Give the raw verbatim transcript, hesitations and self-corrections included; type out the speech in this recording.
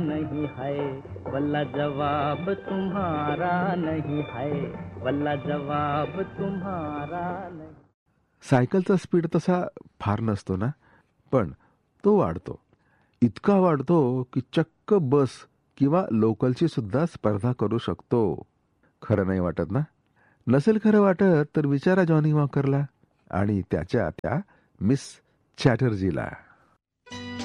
नहीं है, वल्ला जवाब तुम्हारा नहीं है, वल्ला जवाब तुम्हारा नहीं. सायकलचा स्पीड तसा फार नसतो ना, पण तो वाढतो. इतका वाढतो की चक्क बस किंवा लोकलची सुद्धा स्पर्धा करू शकतो. खरं नाही वाटत ना? नसेल खरं वाटत तर विचारा जॉनी वॉकरला आणि त्याच्या त्या मिस चॅटर्जीला.